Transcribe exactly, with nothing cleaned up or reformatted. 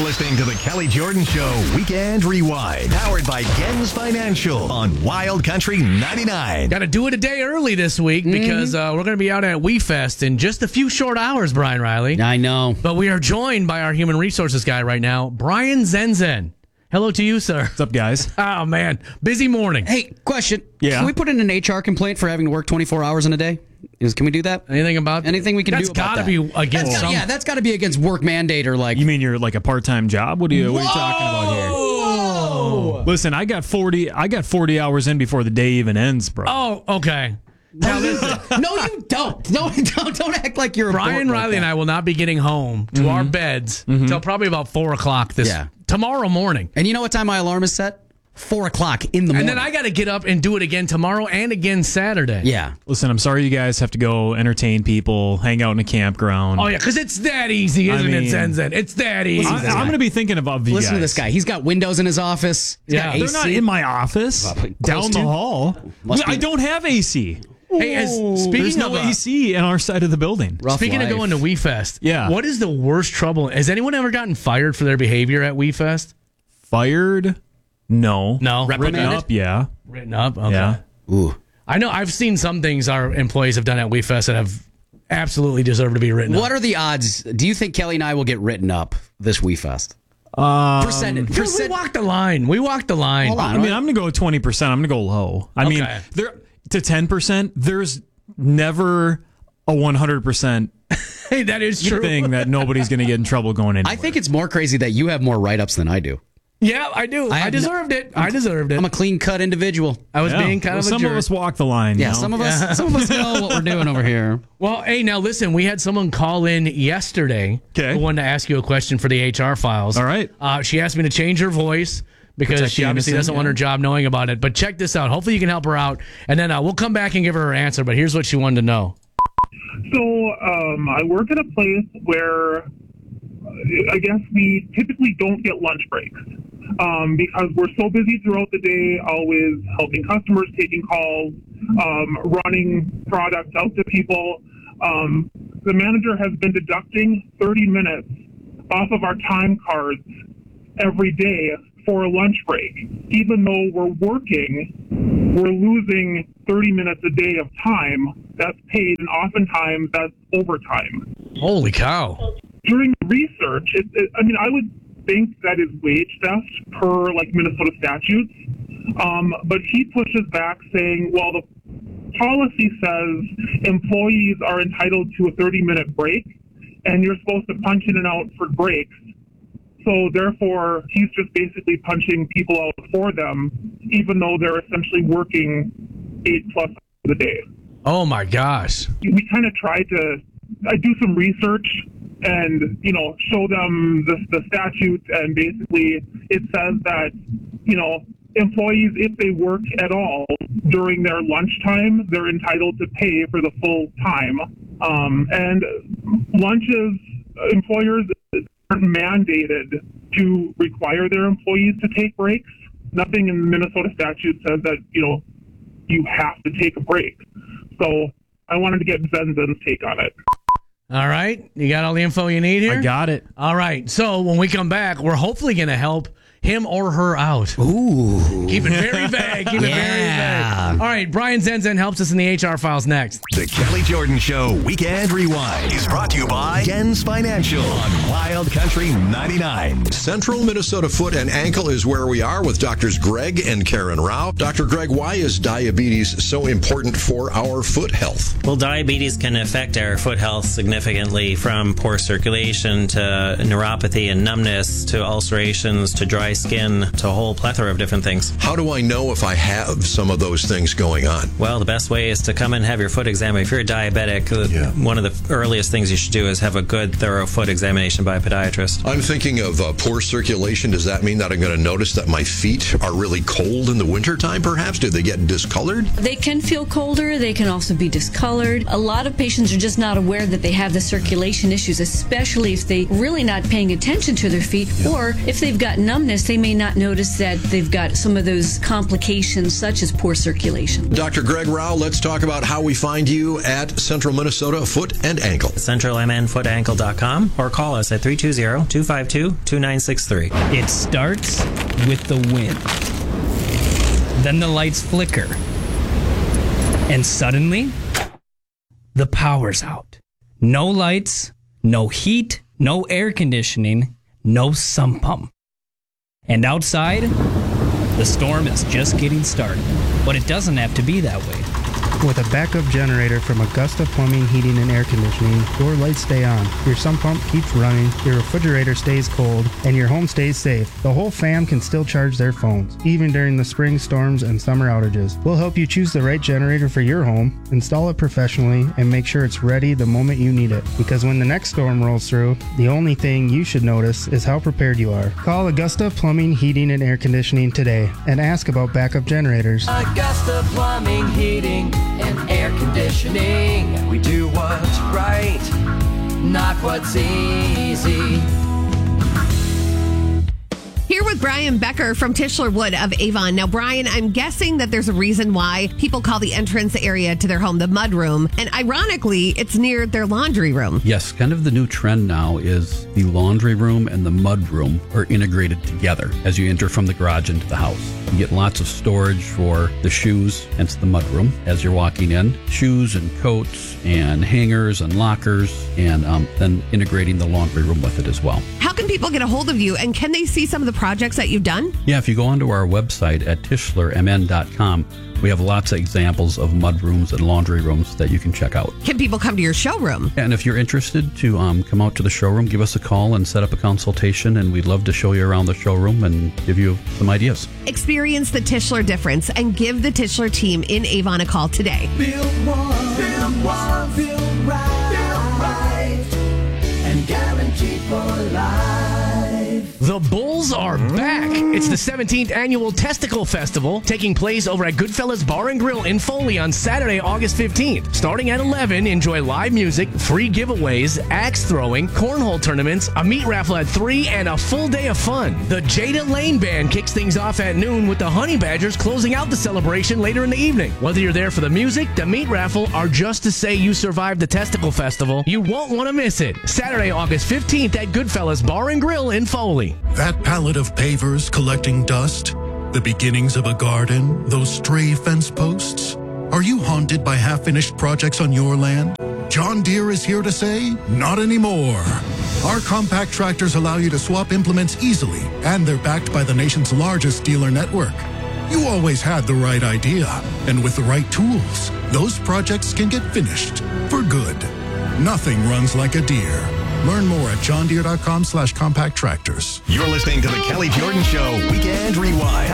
listening to the Kelly Jordan Show Weekend Rewind, powered by Gens Financial on Wild Country ninety-nine. Got to do it a day early this week because uh, we're going to be out at WeFest in just a few short hours, Brian Riley. I know. But we are joined by our human resources guy right now, Brian Zenzen. Hello to you, sir. What's up, guys? Oh, man. Busy morning. Hey, question. Yeah. Can we put in an H R complaint for having to work twenty-four hours in a day? Is, can we do that? Anything about Anything we can that's do about gotta that? That's got to be against That's gotta, some... Yeah, that's got to be against work mandate or like... You mean you're like a part-time job? What are you, what are you talking about here? Whoa! Listen, I got forty. I got forty hours in before the day even ends, bro. Oh, okay. Now listen. No, you don't. No, don't. Don't act like you're a Brian dork Riley like and I will not be getting home to Mm-hmm. our beds until probably about four o'clock this Yeah. tomorrow morning. And you know what time my alarm is set? Four o'clock in the morning. And then I got to get up and do it again tomorrow and again Saturday. Yeah. Listen, I'm sorry you guys have to go entertain people, hang out in a campground. Oh, yeah, because it's that easy, I isn't it, mean- Zenzen? It's that easy. I, I'm going to be thinking about you Listen guys. to this guy. He's got windows in his office. He's Yeah. got They're A C. not in my office. Well, close down the to. hall. Must I be- don't have A C. Hey, as, There's speaking no of uh, A C in our side of the building. Rough speaking life. of going to WeFest, Yeah. what is the worst trouble? Has anyone ever gotten fired for their behavior at WeFest? Fired? No. No. Written Reprimanded? up? Yeah. Written up? Okay. Yeah. Ooh. I know I've seen some things our employees have done at WeFest that have absolutely deserved to be written up. What are the odds? Do you think Kelly and I will get written up this WeFest? Um, Percentage. Dude, we Percent. walked the line. We walked the line. Hold on. I mean, I'm going to go twenty percent. I'm going to go low. I mean, Okay. there to ten percent, there's never a one hundred percent Hey, that is true. thing that nobody's going to get in trouble going anywhere. I think it's more crazy that you have more write-ups than I do. Yeah, I do. I, have deserved no- it. I deserved it. I'm a clean-cut individual. I was Yeah. being kind Well, of a some jerk. of us walk the line. Yeah, you know? some of us some of us know what we're doing over here. Well, hey, now listen, we had someone call in yesterday Okay. who wanted to ask you a question for the H R files. All right. Uh, she asked me to change her voice because Protect she the obviously innocent, doesn't want yeah. her job knowing about it. But check this out. Hopefully you can help her out. And then uh, we'll come back and give her her answer. But here's what she wanted to know. So um, I work at a place where I guess we typically don't get lunch breaks um, because we're so busy throughout the day, always helping customers, taking calls, um, running products out to people. Um, the manager has been deducting thirty minutes off of our time cards every day for a lunch break. Even though we're working, we're losing thirty minutes a day of time that's paid, and oftentimes that's overtime. Holy cow. During research, it, it, I mean, I would think that is wage theft per like Minnesota statutes, um, but he pushes back saying, well, the policy says employees are entitled to a thirty minute break, and you're supposed to punch in and out for breaks. So therefore, he's just basically punching people out for them, even though they're essentially working eight plus hours a day. Oh, my gosh. We kind of try to I do some research and, you know, show them the, the statute, and basically it says that, you know, employees, if they work at all during their lunchtime, they're entitled to pay for the full time. Um, and lunches, employers aren't mandated to require their employees to take breaks. Nothing in the Minnesota statute says that, you know, you have to take a break. So I wanted to get Zenzen's take on it. All right. You got all the info you need here? I got it. All right. So when we come back, we're hopefully going to help him or her out. Ooh. Keep it very vague. Keep it very Yeah. vague. All right. Brian Zenzen helps us in the H R files next. The Kelly Jordan Show Weekend Rewind is brought to you by Gens Financial on Wild Country ninety-nine. Central Minnesota Foot and Ankle is where we are with Doctors Greg and Karen Rao. Doctor Greg, why is diabetes so important for our foot health? Well, diabetes can affect our foot health significantly, from poor circulation to neuropathy and numbness to ulcerations to dry skin to a whole plethora of different things. How do I know if I have some of those things going on? Well, the best way is to come and have your foot examined. If you're a diabetic, uh, Yeah. one of the earliest things you should do is have a good, thorough foot examination by a podiatrist. I'm thinking of uh, poor circulation. Does that mean that I'm going to notice that my feet are really cold in the wintertime, perhaps? Do they get discolored? They can feel colder. They can also be discolored. A lot of patients are just not aware that they have the circulation issues, especially if they're really not paying attention to their feet, or if they've got numbness awareness, they may not notice that they've got some of those complications such as poor circulation. Doctor Greg Rao, let's talk about how we find you at Central Minnesota Foot and Ankle. central m n foot ankle dot com or call us at three two zero, two five two, two nine six three. It starts with the wind. Then the lights flicker. And suddenly, the power's out. No lights, no heat, no air conditioning, no sump pump. And outside, the storm is just getting started. But it doesn't have to be that way. With a backup generator from Augusta Plumbing, Heating, and Air Conditioning, your lights stay on, your sump pump keeps running, your refrigerator stays cold, and your home stays safe. The whole fam can still charge their phones, even during the spring storms and summer outages. We'll help you choose the right generator for your home, install it professionally, and make sure it's ready the moment you need it. Because when the next storm rolls through, the only thing you should notice is how prepared you are. Call Augusta Plumbing, Heating, and Air Conditioning today and ask about backup generators. Augusta Plumbing, Heating, and Air Conditioning. We do what's right, not what's easy. Here with Brian Becker from Tischler Wood of Avon. Now, Brian, I'm guessing that there's a reason why people call the entrance area to their home the mud room. And ironically, it's near their laundry room. Yes, kind of the new trend now is the laundry room and the mud room are integrated together as you enter from the garage into the house. You get lots of storage for the shoes, hence the mud room, as you're walking in. Shoes and coats and hangers and lockers, and um, then integrating the laundry room with it as well. How can people get a hold of you, and can they see some of the projects that you've done? Yeah, if you go onto our website at tischler m n dot com, we have lots of examples of mud rooms and laundry rooms that you can check out. Can people come to your showroom? And if you're interested to um, come out to the showroom, give us a call and set up a consultation, and we'd love to show you around the showroom and give you some ideas. Experience the Tischler difference and give the Tischler team in Avon a call today. Build one, build one, build right, build right, and guaranteed for life. The Bulls are back. It's the seventeenth annual Testicle Festival, taking place over at Goodfellas Bar and Grill in Foley on Saturday, August fifteenth. Starting at eleven, enjoy live music, free giveaways, axe throwing, cornhole tournaments, a meat raffle at three, and a full day of fun. The Jada Lane Band kicks things off at noon, with the Honey Badgers closing out the celebration later in the evening. Whether you're there for the music, the meat raffle, or just to say you survived the Testicle Festival, you won't want to miss it. Saturday, August fifteenth at Goodfellas Bar and Grill in Foley. That pallet of pavers collecting dust, the beginnings of a garden, those stray fence posts. Are you haunted by half-finished projects on your land? John Deere is here to say, not anymore. Our compact tractors allow you to swap implements easily, and they're backed by the nation's largest dealer network. You always had the right idea, and with the right tools, those projects can get finished for good. Nothing runs like a Deere. Learn more at john deere dot com slash compact tractors. You're listening to the Kelly Jordan Show Weekend Rewind,